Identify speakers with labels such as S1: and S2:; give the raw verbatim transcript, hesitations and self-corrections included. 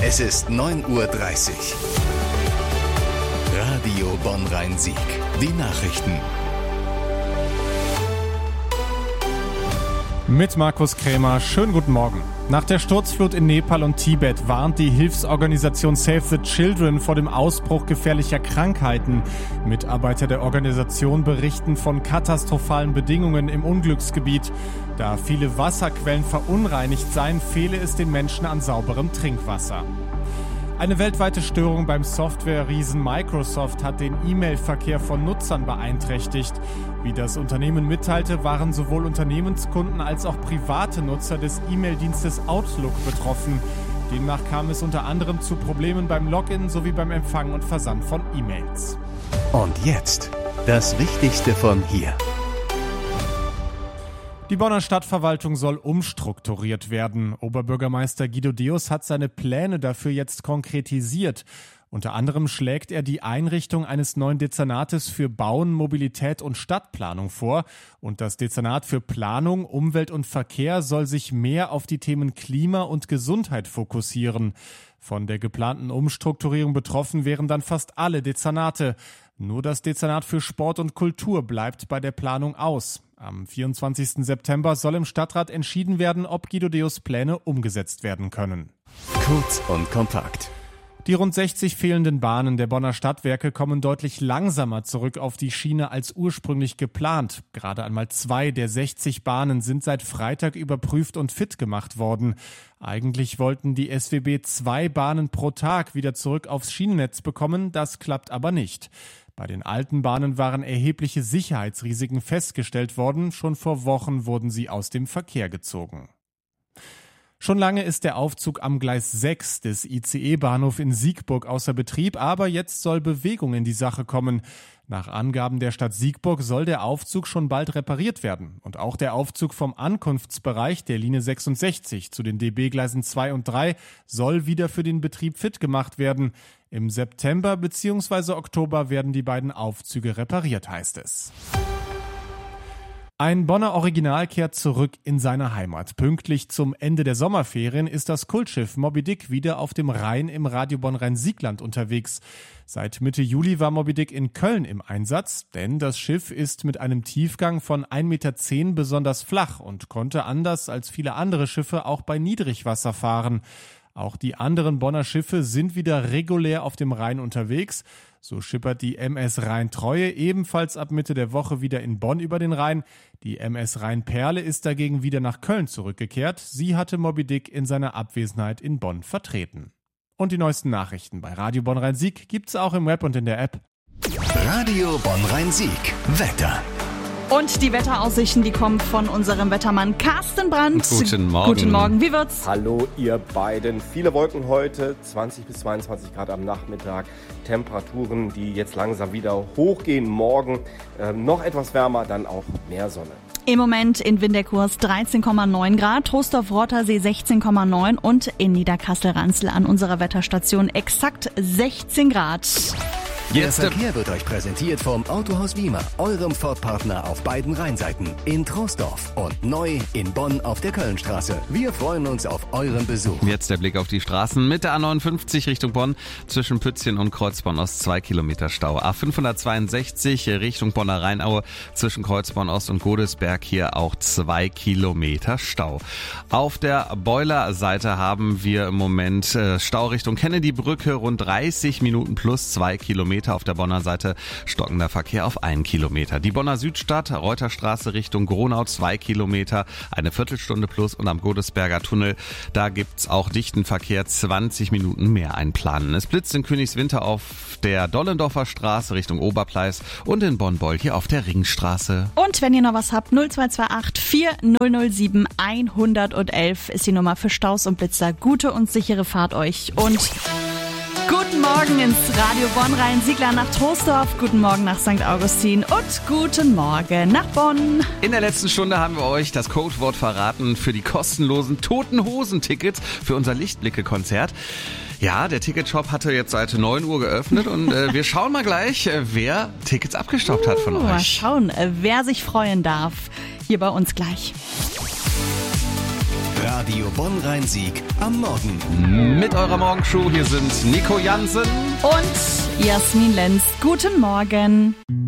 S1: Es ist neun Uhr dreißig. Radio Bonn-Rhein-Sieg. Die Nachrichten.
S2: Mit Markus Krämer. Schönen guten Morgen. Nach der Sturzflut in Nepal und Tibet warnt die Hilfsorganisation Save the Children vor dem Ausbruch gefährlicher Krankheiten. Mitarbeiter der Organisation berichten von katastrophalen Bedingungen im Unglücksgebiet. Da viele Wasserquellen verunreinigt seien, fehle es den Menschen an sauberem Trinkwasser. Eine weltweite Störung beim Software-Riesen Microsoft hat den E-Mail-Verkehr von Nutzern beeinträchtigt. Wie das Unternehmen mitteilte, waren sowohl Unternehmenskunden als auch private Nutzer des E-Mail-Dienstes Outlook betroffen. Demnach kam es unter anderem zu Problemen beim Login sowie beim Empfang und Versand von E-Mails.
S1: Und jetzt das Wichtigste von hier.
S2: Die Bonner Stadtverwaltung soll umstrukturiert werden. Oberbürgermeister Guido Deus hat seine Pläne dafür jetzt konkretisiert. Unter anderem schlägt er die Einrichtung eines neuen Dezernates für Bauen, Mobilität und Stadtplanung vor. Und das Dezernat für Planung, Umwelt und Verkehr soll sich mehr auf die Themen Klima und Gesundheit fokussieren. Von der geplanten Umstrukturierung betroffen wären dann fast alle Dezernate. Nur das Dezernat für Sport und Kultur bleibt bei der Planung aus. Am vierundzwanzigsten September soll im Stadtrat entschieden werden, ob Guido Deus Pläne umgesetzt werden können.
S1: Kurz und kompakt.
S2: Die rund sechzig fehlenden Bahnen der Bonner Stadtwerke kommen deutlich langsamer zurück auf die Schiene als ursprünglich geplant. Gerade einmal zwei der sechzig Bahnen sind seit Freitag überprüft und fit gemacht worden. Eigentlich wollten die S W B zwei Bahnen pro Tag wieder zurück aufs Schienennetz bekommen, das klappt aber nicht. Bei den alten Bahnen waren erhebliche Sicherheitsrisiken festgestellt worden. Schon vor Wochen wurden sie aus dem Verkehr gezogen. Schon lange ist der Aufzug am Gleis sechs des I C E-Bahnhof in Siegburg außer Betrieb, aber jetzt soll Bewegung in die Sache kommen. Nach Angaben der Stadt Siegburg soll der Aufzug schon bald repariert werden. Und auch der Aufzug vom Ankunftsbereich der Linie sechsundsechzig zu den D B-Gleisen zwei und drei soll wieder für den Betrieb fit gemacht werden. Im September bzw. Oktober werden die beiden Aufzüge repariert, heißt es. Ein Bonner Original kehrt zurück in seine Heimat. Pünktlich zum Ende der Sommerferien ist das Kultschiff Moby Dick wieder auf dem Rhein im Radio Bonn-Rhein-Siegland unterwegs. Seit Mitte Juli war Moby Dick in Köln im Einsatz, denn das Schiff ist mit einem Tiefgang von ein Meter zehn besonders flach und konnte anders als viele andere Schiffe auch bei Niedrigwasser fahren. Auch die anderen Bonner Schiffe sind wieder regulär auf dem Rhein unterwegs. So schippert die M S Rhein-Treue ebenfalls ab Mitte der Woche wieder in Bonn über den Rhein. Die M S Rhein-Perle ist dagegen wieder nach Köln zurückgekehrt. Sie hatte Moby Dick in seiner Abwesenheit in Bonn vertreten. Und die neuesten Nachrichten bei Radio Bonn-Rhein-Sieg gibt's auch im Web und in der App.
S1: Radio Bonn-Rhein-Sieg. Wetter.
S3: Und die Wetteraussichten, die kommen von unserem Wettermann Carsten Brandt.
S4: Guten Morgen.
S3: Guten Morgen, wie wird's?
S5: Hallo ihr beiden. Viele Wolken heute, zwanzig bis zweiundzwanzig Grad am Nachmittag. Temperaturen, die jetzt langsam wieder hochgehen. Morgen äh, noch etwas wärmer, dann auch mehr Sonne.
S3: Im Moment in Winterkurs dreizehn Komma neun Grad, Trostorf-Rottersee sechzehn Komma neun und in Niederkassel-Ranzel an unserer Wetterstation exakt sechzehn Grad.
S1: Der Jetzt Verkehr wird euch präsentiert vom Autohaus Wiemer, eurem Ford-Partner auf beiden Rheinseiten. In Troisdorf und neu in Bonn auf der Kölnstraße. Wir freuen uns auf euren Besuch.
S4: Jetzt der Blick auf die Straßen mit der A neunundfünfzig Richtung Bonn. Zwischen Pützchen und Kreuzborn-Ost zwei Kilometer Stau. A fünfhundertzweiundsechzig Richtung Bonner Rheinaue. Zwischen Kreuzborn-Ost und Godesberg hier auch zwei Kilometer Stau. Auf der Boiler-Seite haben wir im Moment Stau Richtung Kennedy-Brücke. Rund dreißig Minuten plus zwei Kilometer. Auf der Bonner Seite stockender Verkehr auf einen Kilometer. Die Bonner Südstadt, Reuterstraße Richtung Gronau zwei Kilometer, eine Viertelstunde plus und am Godesberger Tunnel, da gibt's auch dichten Verkehr, zwanzig Minuten mehr einplanen. Es blitzt in Königswinter auf der Dollendorfer Straße Richtung Oberpleis und in Bonn-Boll hier auf der Ringstraße.
S3: Und wenn ihr noch was habt, null zwei zwei acht vier null null sieben eins eins eins ist die Nummer für Staus und Blitzer. Gute und sichere Fahrt euch und guten Morgen ins Radio Bonn-Rhein-Siegland nach Troisdorf, guten Morgen nach Sankt Augustin und guten Morgen nach Bonn.
S4: In der letzten Stunde haben wir euch das Codewort verraten für die kostenlosen Toten Hosen-Tickets für unser Lichtblicke-Konzert. Ja, der Ticketshop hatte jetzt seit neun Uhr geöffnet und äh, wir schauen mal gleich, äh, wer Tickets abgestaubt hat von
S3: uh,
S4: euch.
S3: Mal schauen, äh, wer sich freuen darf. Hier bei uns gleich.
S1: Radio Bonn-Rhein-Sieg am Morgen.
S4: Mit eurer Morgenshow, hier sind Nico Jansen
S3: und Jasmin Lenz. Guten Morgen.